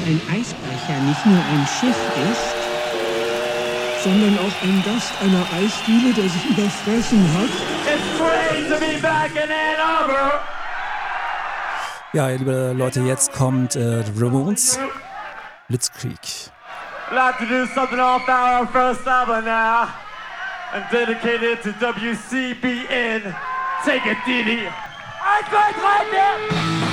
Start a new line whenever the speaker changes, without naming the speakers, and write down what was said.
ein Eisbrecher nicht nur ein Schiff ist, sondern auch ein Gast einer Eisdiele, der sich überfressen hat.
It's great to be back in Ann Arbor.
Ja, liebe Leute, jetzt kommt The Ramones, Blitzkrieg.
I'd like to do something off our first album now and dedicate it to WCBN. Take it, Didi. 1, 2, 3, 4.